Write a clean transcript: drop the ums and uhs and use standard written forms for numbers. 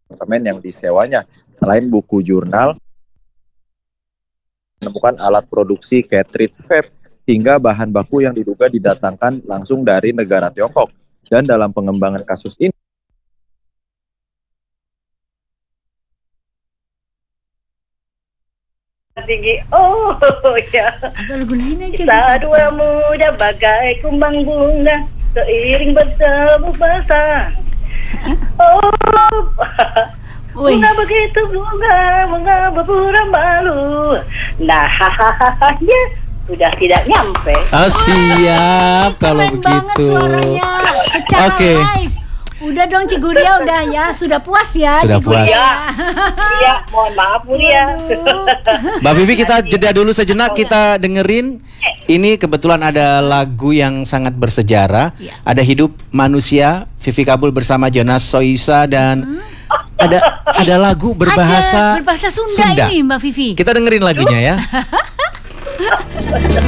apartemen yang disewanya. Selain buku jurnal, menemukan alat produksi cartridge vape hingga bahan baku yang diduga didatangkan langsung dari negara Tiongkok. Dan dalam pengembangan kasus ini, tinggi, ya. Agak lagu lain aja. Kita dua muda bagai kumbang bunga, seiring bertemu basah. Wih, Bunga begitu bunga berpura malu. Nah, ya sudah tidak nyampe. Siap kalau keren banget begitu. suaranya secara Oke. live. Udah dong Ciguria, udah ya, sudah puas ya. Sudah Ciguria. puas. Ya, mohon maaf Bu ya. Mbak Vivi, kita jeda dulu sejenak, kita dengerin. Ini kebetulan ada lagu yang sangat bersejarah. Iya. Ada Hidup Manusia, Vivi Kabul bersama Jonas Soisa, dan ada lagu berbahasa Ada berbahasa Sunda ini Mbak Vivi. Kita dengerin lagunya ya.